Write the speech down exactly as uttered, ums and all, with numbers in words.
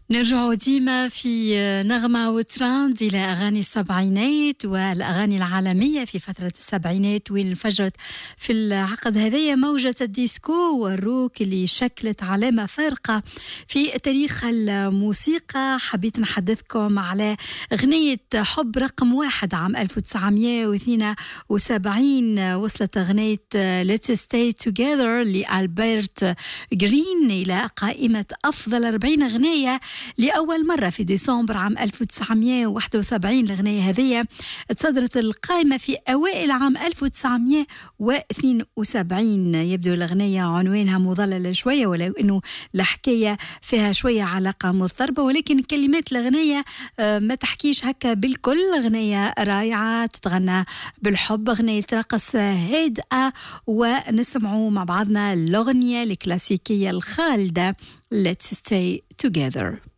نرجع ديما في نغمة وتراند إلى أغاني السبعينات والأغاني العالمية في فترة السبعينات، وين انفجرت في العقد هذايا موجة الديسكو والروك اللي شكلت علامة فارقة في تاريخ الموسيقى. حبيت نحدثكم على أغنية حب رقم واحد عام ألف وتسعمائة واثنين وسبعين، وصلت أغنية Let's Stay Together لألبرت غرين إلى قائمة أفضل أربعين أغنية لأول مرة في ديسمبر عام ألف وتسعمائة وواحد وسبعين. الأغنية هذه تصدرت القائمة في أوائل عام ألف وتسعمائة واثنين وسبعين. يبدو الأغنية عنوانها مضلل شوية، ولو أنه الحكاية فيها شوية علاقة مضطربة، ولكن كلمات الأغنية ما تحكيش هكا بالكل. أغنية رائعة تتغنى بالحب، أغنية رقص هادئة، ونسمعوا مع بعضنا الأغنية الكلاسيكية الخالدة Let's Stay Together.